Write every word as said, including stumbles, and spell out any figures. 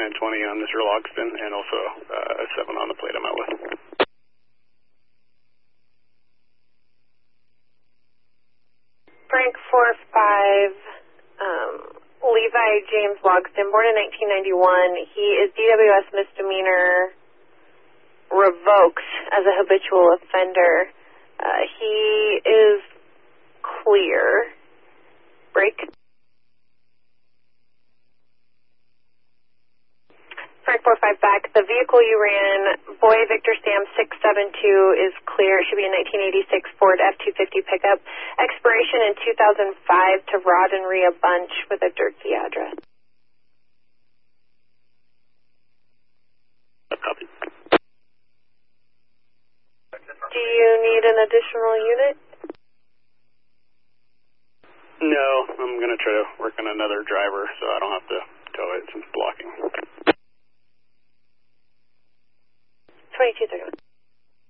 and twenty on Mister Logston, and also uh, a seven on the plate I'm out with. Frank four five, um, Levi James Logston, born in nineteen ninety-one. He is D W S misdemeanor revoked as a habitual offender. Uh, he is clear. Break. Frank four five back. The vehicle you ran, Boy Victor Sam six seven two, is clear. It should be a nineteen eighty-six Ford F two fifty pickup. Expiration in two thousand five to Rod and Rhea Bunch with a Dirty address. Copy. Do you need an additional unit? No, I'm going to try to work on another driver so I don't have to tow it since blocking. twenty-two thirty-one.